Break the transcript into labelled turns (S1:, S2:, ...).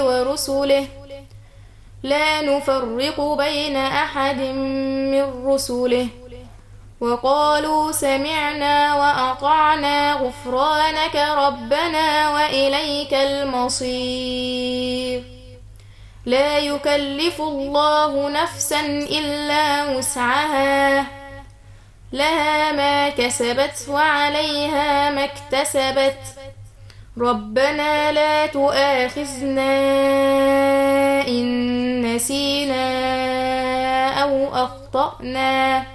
S1: ورسله لا نفرق بين أحد من رسله وقالوا سمعنا وأطعنا غفرانك ربنا وإليك المصير لا يكلف الله نفسا إلا وسعها لها ما كسبت وعليها ما اكتسبت ربنا لا تؤاخذنا إن نسينا أو أخطأنا